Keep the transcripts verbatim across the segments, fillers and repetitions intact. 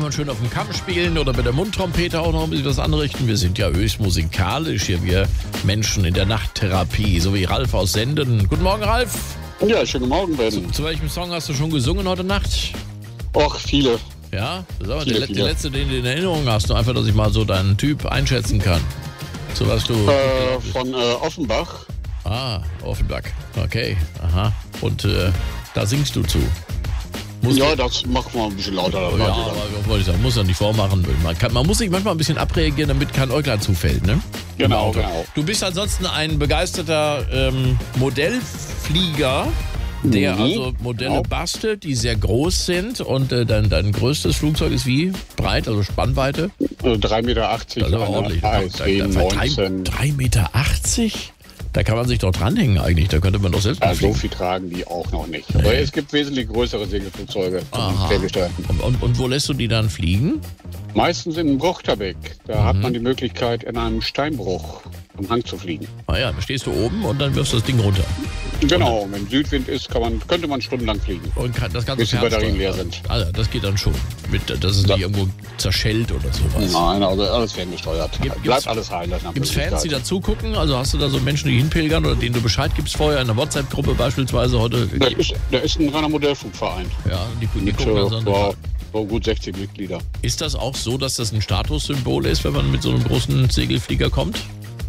wir schön auf dem Kamm spielen oder mit der Mundtrompete auch noch ein bisschen was anrichten. Wir sind ja höchst musikalisch hier, wir Menschen in der Nachttherapie, so wie Ralf aus Senden. Guten Morgen, Ralf. Ja, schönen Morgen, Ben. Zu, zu welchem Song hast du schon gesungen heute Nacht? Och, viele. Ja, das ist aber viele, der, viele. der letzte, den du in Erinnerung hast. Nur einfach, dass ich mal so deinen Typ einschätzen kann. So was du... Äh, von äh, Offenbach. Ah, Offenbach. Okay, aha. Und äh, da singst du zu. Musst Ja, du- das machen wir ein bisschen lauter. Ja, aber was wollte ich sagen, muss ja nicht vormachen. Man, kann, man muss sich manchmal ein bisschen abreagieren, damit kein Äuglein zufällt, ne? Im Genau, Auto. genau. Du bist ansonsten ein begeisterter ähm, Modellflieger, der Mhm, also Modelle genau. bastelt, die sehr groß sind. Und äh, dein, dein größtes Flugzeug ist wie breit, also Spannweite? Äh, drei Meter achtzig, Das ist aber eine ordentlich. A S W neunzehn. drei Meter achtzig? Da kann man sich doch dranhängen eigentlich. Da könnte man doch selbst Ja, mit so fliegen. viel tragen die auch noch nicht. Aber es gibt wesentlich größere Segelflugzeuge zum Aha. Segelsteuerten. Und, und, und wo lässt du die dann fliegen? Meistens in Bruchterbeck. Da Mhm. hat man die Möglichkeit, in einem Steinbruch am Hang zu fliegen. Ah ja, da stehst du oben und dann wirfst du das Ding runter. Genau, wenn Südwind ist, kann man, könnte man stundenlang fliegen. Und kann, das Ganze Bis die Batterien fernsteuern. leer sind. Also, das geht dann schon. Mit, dass es nicht irgendwo zerschellt oder sowas. Nein, also alles ferngesteuert. Gibt- gibt's- Bleibt alles heil. nach Gibt es Fans, die Möglichkeit. dazu gucken? Also hast du da so Menschen, die hinpilgern oder denen du Bescheid gibst vorher in der WhatsApp-Gruppe beispielsweise heute? Da ist, da ist ein reiner Modellflugverein. Ja, die, die Mit gucken so, dann so. so, so gut sechzig Mitglieder. Ist das auch so, dass das ein Statussymbol ist, wenn man mit so einem großen Segelflieger kommt?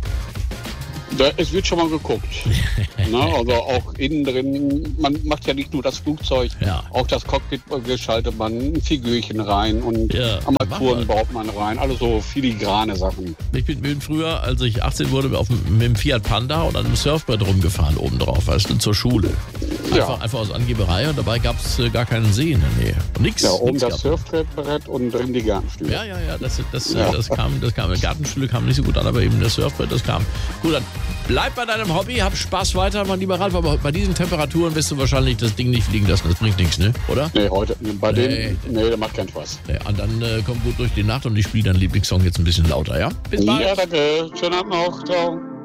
Da, es wird schon mal geguckt. Na, also auch innen drin, man macht ja nicht nur das Flugzeug, Ja. auch das Cockpit geschaltet man ein Figürchen rein und Ja, Armaturen mach mal. baut man rein, alles so filigrane Sachen. Ich bin, bin früher, als ich achtzehn wurde, auf dem, mit dem Fiat Panda und einem Surfbrett rumgefahren obendrauf, weißt du, zur Schule. Einfach, Ja. einfach aus Angeberei und dabei gab es äh, gar keinen See in der Nähe. Und nix. Ja, oben nix das gab. Surfbrett und drin die Gartenstühle. Ja, ja, ja, das, das, Ja. das kam, das kam. Gartenstühle kam nicht so gut an, aber eben der Surfbrett, das kam. Gut, dann bleib bei deinem Hobby, hab Spaß weiter, mein lieber Ralf, aber bei diesen Temperaturen wirst du wahrscheinlich das Ding nicht fliegen lassen, das bringt nichts, ne? Oder? Nee, heute, bei Nee. denen, nee, der macht keinen Spaß. Ja, und dann äh, komm gut durch die Nacht und ich spiele deinen Lieblingssong jetzt ein bisschen lauter, ja? Bis bald. Ja, danke. Schönen Abend noch. Ciao.